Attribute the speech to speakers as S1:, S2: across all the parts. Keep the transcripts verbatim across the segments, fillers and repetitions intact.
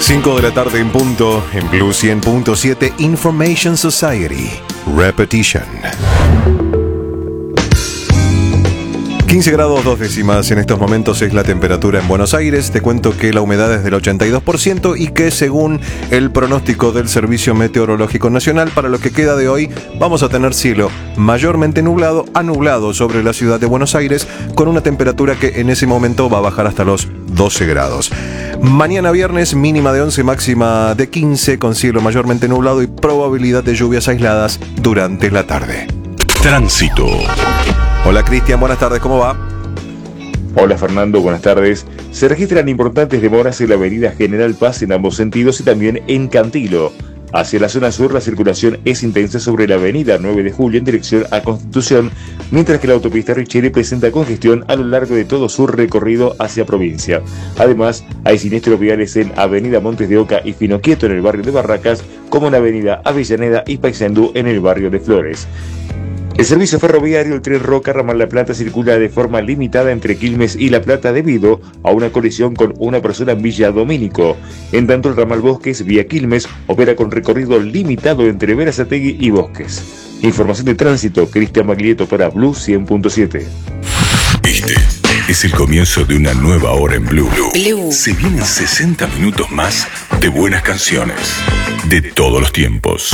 S1: cinco de la tarde en punto, en Blue cien punto siete, Information Society. Repetition. quince grados dos décimas en estos momentos es la temperatura en Buenos Aires. Te cuento que la humedad es del ochenta y dos por ciento y que según el pronóstico del Servicio Meteorológico Nacional, para lo que queda de hoy vamos a tener cielo mayormente nublado a nublado sobre la ciudad de Buenos Aires, con una temperatura que en ese momento va a bajar hasta los doce grados. Mañana viernes, mínima de once, máxima de quince, con cielo mayormente nublado y probabilidad de lluvias aisladas durante la tarde.
S2: Tránsito.
S1: Hola Cristian, buenas tardes, ¿cómo va?
S3: Hola Fernando, buenas tardes. Se registran importantes demoras en la avenida General Paz en ambos sentidos y también en Cantilo. Hacia la zona sur la circulación es intensa sobre la avenida nueve de julio en dirección a Constitución, mientras que la autopista Richeri presenta congestión a lo largo de todo su recorrido hacia provincia. Además, hay siniestros viales en avenida Montes de Oca y Finoquieto en el barrio de Barracas, como en avenida Avellaneda y Paysandú en el barrio de Flores. El servicio ferroviario, el tren Roca Ramal La Plata, circula de forma limitada entre Quilmes y La Plata debido a una colisión con una persona en Villa Domínico. En tanto, el ramal Bosques vía Quilmes opera con recorrido limitado entre Berazategui y Bosques. Información de tránsito, Cristian Maglieto para Blue cien punto siete.
S2: Este es el comienzo de una nueva hora en Blue. Blue. Se vienen sesenta minutos más de buenas canciones de todos los tiempos.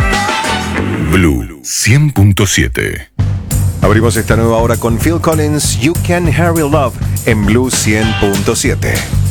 S2: Blue cien punto siete.
S1: Abrimos esta nueva hora con Phil Collins, You Can Hurry Love, en Blue cien punto siete.